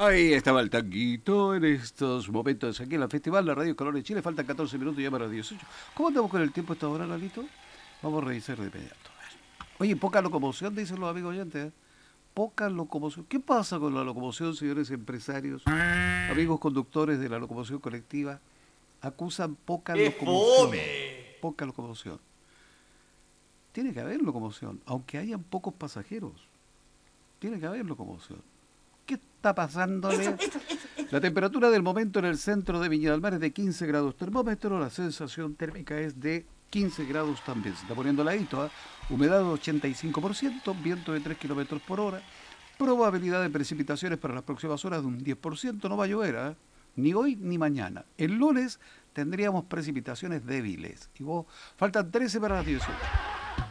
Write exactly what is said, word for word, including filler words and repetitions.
Ahí estaba el tanguito en estos momentos aquí en el Festival La Radio Color de Chile. Faltan catorce minutos ya para las dieciocho. ¿Cómo andamos con el tiempo esta hora, Lalito? Vamos a revisar de inmediato. A ver. Oye, poca locomoción, dicen los amigos oyentes. ¿eh? Poca locomoción. ¿Qué pasa con la locomoción, señores empresarios? Amigos conductores de la locomoción colectiva acusan poca ¡Qué locomoción. fome! Poca locomoción. Tiene que haber locomoción, aunque hayan pocos pasajeros. Tiene que haber locomoción. ¿Qué está pasándole? La temperatura del momento en el centro de Viña del Mar es de quince grados termómetro, la sensación térmica es de quince grados también. Se está poniendo ladito, ¿eh? Humedad ochenta y cinco por ciento, viento de tres kilómetros por hora, probabilidad de precipitaciones para las próximas horas de un diez por ciento, no va a llover, ¿eh? Ni hoy ni mañana. El lunes tendríamos precipitaciones débiles. Y vos, faltan trece para las dieciocho.